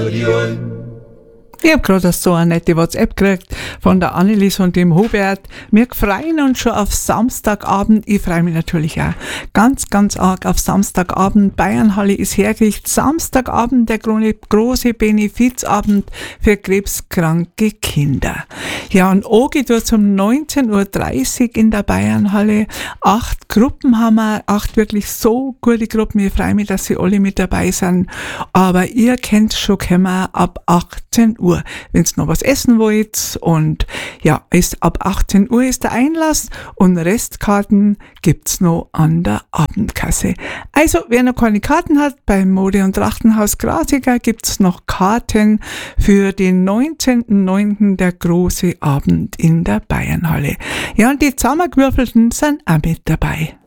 Ich habe gerade so eine nette WhatsApp gekriegt von der Annelies und dem Hubert. Wir freuen uns schon auf Samstagabend. Ich freue mich natürlich auch ganz, ganz arg auf Samstagabend. Bayernhalle ist hergerichtet. Samstagabend der große Benefizabend für krebskranke Kinder. Ja, und Ogi tut um 19.30 Uhr in der Bayernhalle. 8 Gruppen haben wir, 8 wirklich so gute Gruppen. Ich freue mich, dass sie alle mit dabei sind. Aber ihr kennt schon, kommen ab 18 Uhr. Wenn's noch was essen wollt, und ja, ab 18 Uhr ist der Einlass und Restkarten gibt's noch an der Abendkasse. Also, wer noch keine Karten hat, beim Mode- und Trachtenhaus Grasiger gibt's noch Karten für den 19.09., der große Abend in der Bayernhalle. Ja, und die Zusammengewürfelten sind auch mit dabei.